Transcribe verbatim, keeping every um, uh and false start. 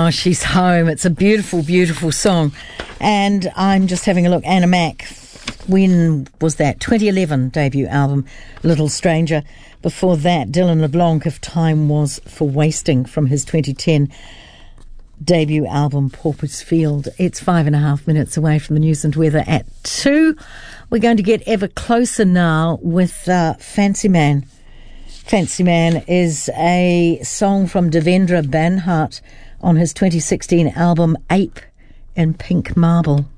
Oh, She's Home. It's a beautiful, beautiful song. And I'm just having a look. Anna Mac, when was that? twenty eleven debut album, Little Stranger. Before that, Dylan LeBlanc, If Time Was for Wasting, from his twenty ten debut album, Pauper's Field. It's five and a half minutes away from the news and weather at two. We're going to get ever closer now with uh, Fancy Man. Fancy Man is a song from Devendra Banhart on his twenty sixteen album Ape in Pink Marble.